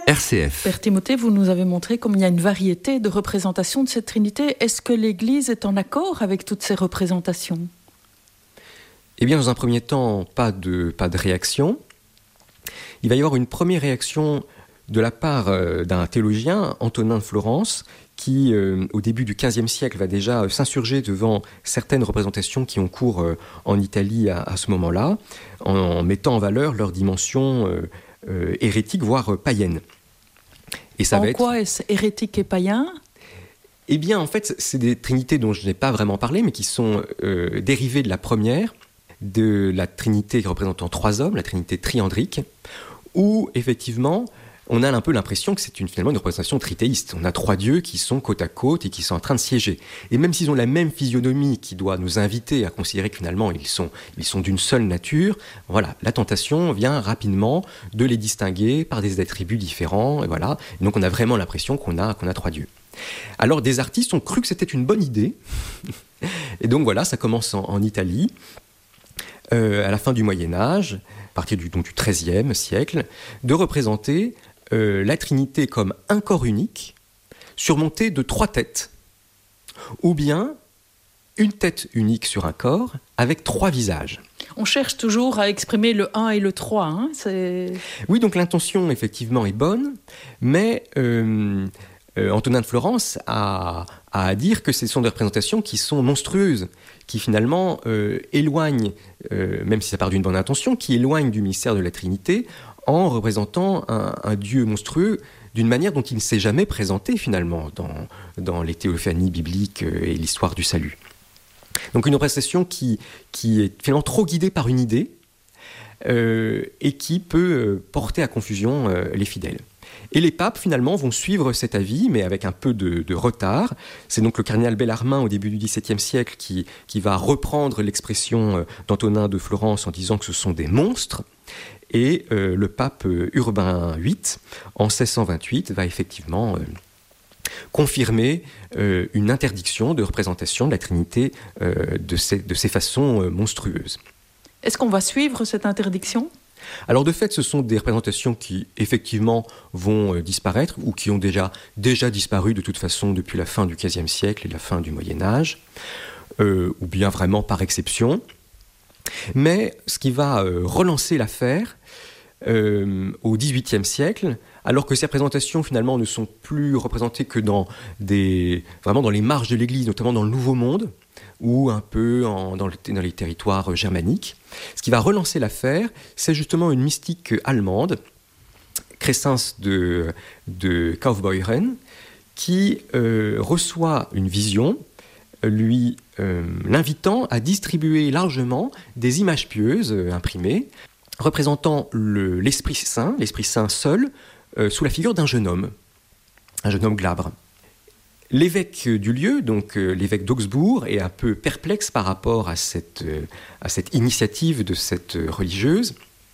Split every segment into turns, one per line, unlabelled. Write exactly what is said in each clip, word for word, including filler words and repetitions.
R C F.
Père Timothée, vous nous avez montré comme il y a une variété de représentations de cette Trinité. Est-ce que l'Église est en accord avec toutes ces représentations ?
Eh bien, dans un premier temps, pas de, pas de réaction. Il va y avoir une première réaction de la part euh, d'un théologien, Antonin de Florence, qui, euh, au début du quinzième siècle, va déjà euh, s'insurger devant certaines représentations qui ont cours euh, en Italie à, à ce moment-là, en, en mettant en valeur leur dimension euh, euh, hérétique, voire euh, païenne.
Et ça en va quoi être... est-ce hérétique et païen ?
Eh bien, en fait, c'est des trinités dont je n'ai pas vraiment parlé, mais qui sont euh, dérivées de la première, de la trinité représentant trois hommes, la trinité triandrique, où, effectivement, on a un peu l'impression que c'est une, finalement une représentation tritéiste. On a trois dieux qui sont côte à côte et qui sont en train de siéger. Et même s'ils ont la même physionomie qui doit nous inviter à considérer que finalement ils sont, ils sont d'une seule nature, voilà, la tentation vient rapidement de les distinguer par des attributs différents. Et voilà. Et donc on a vraiment l'impression qu'on a, qu'on a trois dieux. Alors des artistes ont cru que c'était une bonne idée. Et donc voilà, ça commence en, en Italie, euh, à la fin du Moyen-Âge, à partir du, donc, du treizième siècle, de représenter Euh, la Trinité comme un corps unique, surmonté de trois têtes, ou bien une tête unique sur un corps, avec trois visages.
On cherche toujours à exprimer le un et le trois. Hein, c'est...
Oui, donc l'intention, effectivement, est bonne, mais euh, euh, Antonin de Florence a, a à dire que ce sont des représentations qui sont monstrueuses, qui finalement euh, éloignent, euh, même si ça part d'une bonne intention, qui éloignent du mystère de la Trinité, en représentant un, un Dieu monstrueux d'une manière dont il ne s'est jamais présenté finalement dans, dans les théophanies bibliques et l'histoire du salut. Donc une représentation qui, qui est finalement trop guidée par une idée euh, et qui peut porter à confusion euh, les fidèles. Et les papes, finalement, vont suivre cet avis, mais avec un peu de, de retard. C'est donc le cardinal Bellarmin, au début du dix-septième siècle, qui, qui va reprendre l'expression d'Antonin de Florence en disant que ce sont des monstres. Et euh, le pape Urbain huit, en seize cent vingt-huit, va effectivement euh, confirmer euh, une interdiction de représentation de la Trinité euh, de, ces, de ces façons euh, monstrueuses.
Est-ce qu'on va suivre cette interdiction ?
Alors de fait, ce sont des représentations qui effectivement vont euh, disparaître ou qui ont déjà, déjà disparu de toute façon depuis la fin du quinzième siècle et la fin du Moyen-Âge, euh, ou bien vraiment par exception. Mais ce qui va euh, relancer l'affaire euh, au dix-huitième siècle, alors que ces représentations finalement ne sont plus représentées que dans, des, vraiment dans les marges de l'Église, notamment dans le Nouveau Monde, ou un peu en, dans, le, dans les territoires germaniques. Ce qui va relancer l'affaire, c'est justement une mystique allemande, Crescens de, de Kaufbeuren, qui euh, reçoit une vision, lui euh, l'invitant à distribuer largement des images pieuses euh, imprimées, représentant le, l'Esprit Saint, l'Esprit Saint seul, euh, sous la figure d'un jeune homme, un jeune homme glabre. L'évêque du lieu, donc euh, l'évêque d'Augsbourg, est un peu perplexe par rapport à cette, euh, à cette initiative de cette euh, religieuse.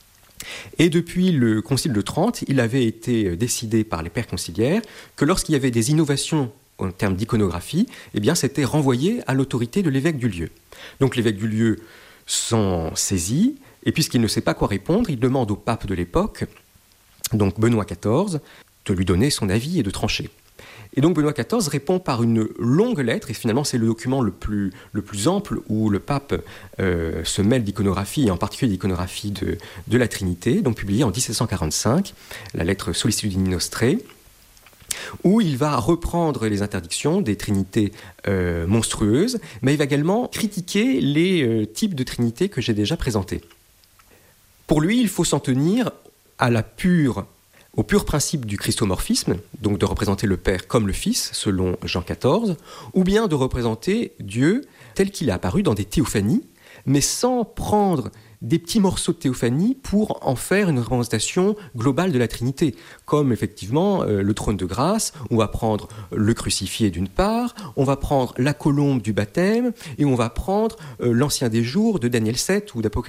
Et depuis le Concile de Trente, il avait été décidé par les pères conciliaires que lorsqu'il y avait des innovations en termes d'iconographie, eh bien, c'était renvoyé à l'autorité de l'évêque du lieu. Donc l'évêque du lieu s'en saisit, et puisqu'il ne sait pas quoi répondre, il demande au pape de l'époque, donc Benoît quatorze, de lui donner son avis et de trancher. Et donc Benoît quatorze répond par une longue lettre, et finalement c'est le document le plus, le plus ample où le pape euh, se mêle d'iconographie, et en particulier d'iconographie de, de la Trinité, donc publié en dix-sept cent quarante-cinq, la lettre Sollicitudini Nostrae, où il va reprendre les interdictions des trinités euh, monstrueuses, mais il va également critiquer les euh, types de trinités que j'ai déjà présentés. Pour lui, il faut s'en tenir à la pure, au pur principe du christomorphisme, donc de représenter le Père comme le Fils, selon Jean quatorze, ou bien de représenter Dieu tel qu'il est apparu dans des théophanies, mais sans prendre des petits morceaux de théophanie pour en faire une représentation globale de la Trinité. Comme effectivement euh, le trône de grâce, on va prendre le crucifié d'une part, on va prendre la colombe du baptême, et on va prendre euh, l'ancien des jours de Daniel sept ou d'Apocalypse.